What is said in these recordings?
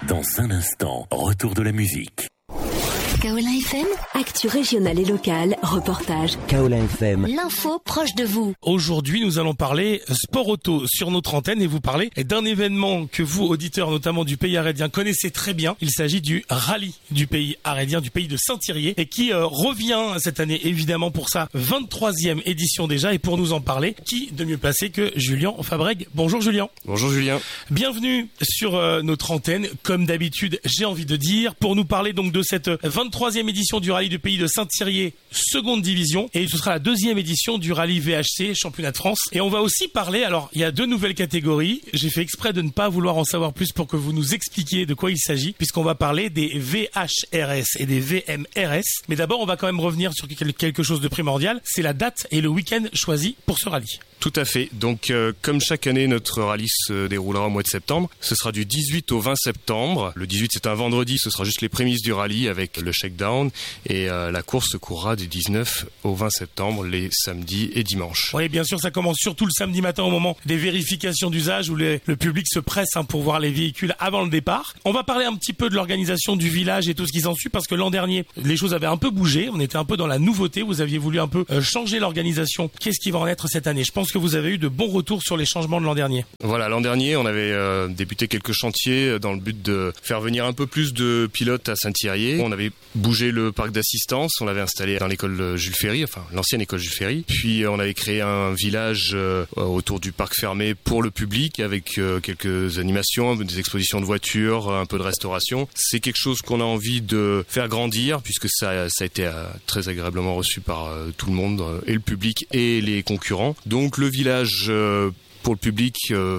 Dans un instant, retour de la musique. Kaolin FM, actu régionale et locale, reportage. Kaolin FM, l'info proche de vous. Aujourd'hui, nous allons parler sport auto sur notre antenne et vous parler d'un événement que vous, auditeurs notamment du pays arédien, connaissez très bien. Il s'agit du rallye du pays arédien, du pays de Saint-Thirier, et qui revient cette année évidemment pour sa 23e édition déjà. Et pour nous en parler, qui de mieux placé que Julien Fabrègue. Bonjour Julien. Bonjour Julien. Bienvenue sur notre antenne, comme d'habitude, j'ai envie de dire, pour nous parler donc de cette 23e édition du rallye du pays de Saint-Thirier, seconde division, et ce sera la deuxième édition du rallye VHC, championnat de France. Et on va aussi parler, alors il y a deux nouvelles catégories, j'ai fait exprès de ne pas vouloir en savoir plus pour que vous nous expliquiez de quoi il s'agit, puisqu'on va parler des VHRS et des VMRS. Mais d'abord, on va quand même revenir sur quelque chose de primordial, c'est la date et le week-end choisi pour ce rallye. Tout à fait. Donc, comme chaque année, notre rallye se déroulera au mois de septembre. Ce sera du 18 au 20 septembre. Le 18, c'est un vendredi. Ce sera juste les prémices du rallye avec le shakedown. Et la course se courra du 19 au 20 septembre, les samedis et dimanches. Oui, bien sûr, ça commence surtout le samedi matin au moment des vérifications d'usage où le public se presse pour voir les véhicules avant le départ. On va parler un petit peu de l'organisation du village et tout ce qui s'ensuit parce que l'an dernier, les choses avaient un peu bougé. On était un peu dans la nouveauté. Vous aviez voulu un peu changer l'organisation. Qu'est-ce qui va en être cette année ? Je pense que vous avez eu de bons retours sur les changements de l'an dernier. Voilà, l'an dernier, on avait débuté quelques chantiers dans le but de faire venir un peu plus de pilotes à Saint-Thirier. On avait bougé le parc d'assistance, on l'avait installé dans l'école Jules Ferry, enfin l'ancienne école Jules Ferry. Puis on avait créé un village autour du parc fermé pour le public avec quelques animations, des expositions de voitures, un peu de restauration. C'est quelque chose qu'on a envie de faire grandir puisque ça a été très agréablement reçu par tout le monde, et le public et les concurrents. Donc le village pour le public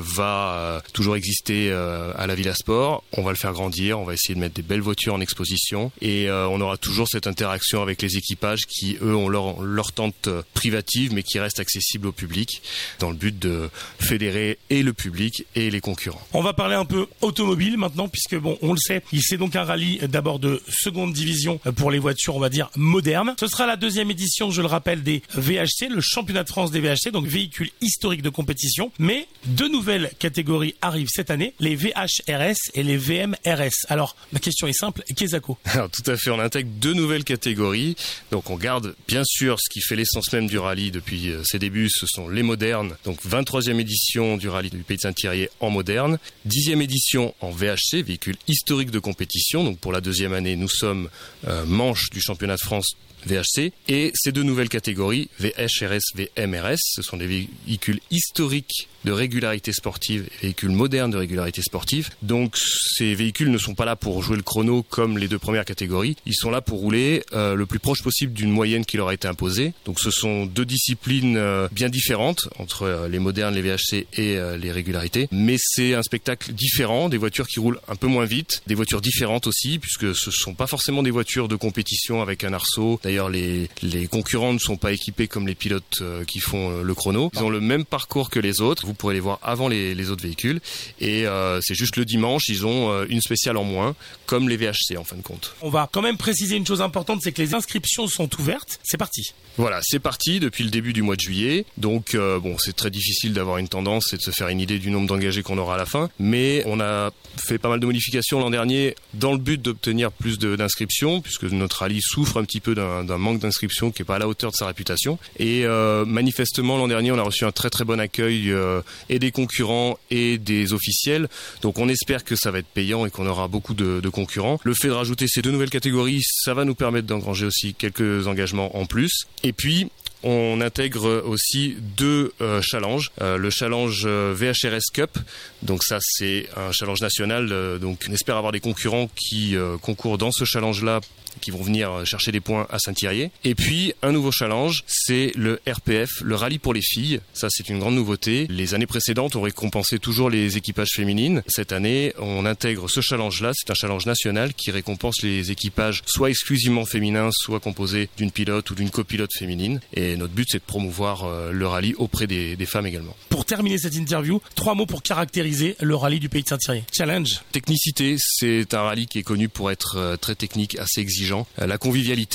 va toujours exister à la Villa Sport. On va le faire grandir, on va essayer de mettre des belles voitures en exposition et on aura toujours cette interaction avec les équipages qui, eux, ont leur tente privative mais qui reste accessible au public dans le but de fédérer et le public et les concurrents. On va parler un peu automobile maintenant puisque bon, on le sait, c'est donc un rallye d'abord de seconde division pour les voitures, on va dire, modernes. Ce sera la deuxième édition, je le rappelle, des VHC, le championnat de France des VHC, donc véhicules historiques de compétition. Mais deux nouvelles catégories arrivent cette année, les VHRS et les VMRS. Alors, ma question est simple, Kezako. Alors, tout à fait, on intègre deux nouvelles catégories. Donc, on garde bien sûr ce qui fait l'essence même du rallye depuis ses débuts, ce sont les modernes. Donc, 23e édition du rallye du pays de Saint-Thirier en moderne. 10e édition en VHC, véhicule historique de compétition. Donc, pour la deuxième année, nous sommes manche du championnat de France VHC, et ces deux nouvelles catégories, VHRS, VMRS, ce sont des véhicules historiques de régularité sportive et véhicules modernes de régularité sportive. Donc ces véhicules ne sont pas là pour jouer le chrono comme les deux premières catégories, ils sont là pour rouler le plus proche possible d'une moyenne qui leur a été imposée. Donc ce sont deux disciplines bien différentes entre les modernes, les VHC et les régularités, mais c'est un spectacle différent, des voitures qui roulent un peu moins vite, des voitures différentes aussi, puisque ce sont pas forcément des voitures de compétition avec un arceau. D'ailleurs, les concurrents ne sont pas équipés comme les pilotes qui font le chrono. Ils ont le même parcours que les autres. Vous pourrez les voir avant les autres véhicules. Et c'est juste le dimanche, ils ont une spéciale en moins, comme les VHC en fin de compte. On va quand même préciser une chose importante, c'est que les inscriptions sont ouvertes. C'est parti. Voilà, c'est parti depuis le début du mois de juillet. Donc bon, c'est très difficile d'avoir une tendance et de se faire une idée du nombre d'engagés qu'on aura à la fin. Mais on a fait pas mal de modifications l'an dernier dans le but d'obtenir plus d'inscriptions, puisque notre rallye souffre un petit peu d'un manque d'inscriptions qui n'est pas à la hauteur de sa réputation. Et manifestement, l'an dernier, on a reçu un très très bon accueil et des concurrents et des officiels. Donc on espère que ça va être payant et qu'on aura beaucoup de concurrents. Le fait de rajouter ces deux nouvelles catégories, ça va nous permettre d'engranger aussi quelques engagements en plus. Et puis, on intègre aussi deux challenges. Le challenge VHRS Cup, donc ça c'est un challenge national, donc on espère avoir des concurrents qui concourent dans ce challenge-là, qui vont venir chercher des points à Saint-Thirier. Et puis, un nouveau challenge, c'est le RPF, le rallye pour les filles. Ça, c'est une grande nouveauté. Les années précédentes, on récompensait toujours les équipages féminines. Cette année, on intègre ce challenge-là. C'est un challenge national qui récompense les équipages soit exclusivement féminins, soit composés d'une pilote ou d'une copilote féminine. Et notre but, c'est de promouvoir le rallye auprès des femmes également. Pour terminer cette interview, 3 mots pour caractériser le rallye du pays de Saint-Thirier. Challenge. Technicité, c'est un rallye qui est connu pour être très technique, assez exigeant. La convivialité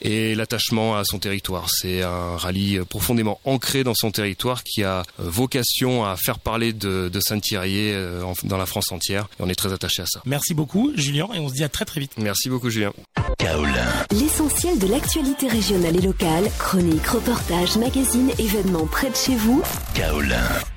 et l'attachement à son territoire. C'est un rallye profondément ancré dans son territoire qui a vocation à faire parler de Saint-Thirier dans la France entière. Et on est très attaché à ça. Merci beaucoup Julien et on se dit à très très vite. Merci beaucoup Julien. Kaolin. L'essentiel de l'actualité régionale et locale, chroniques, reportages, magazines, événements près de chez vous. Kaolin.